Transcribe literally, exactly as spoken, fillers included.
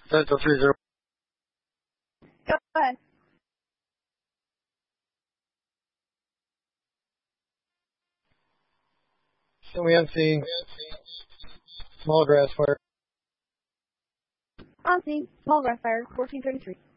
Central three zero. Go ahead. Show me unseen. Small grass fire. On scene. Small grass fire. fourteen thirty-three.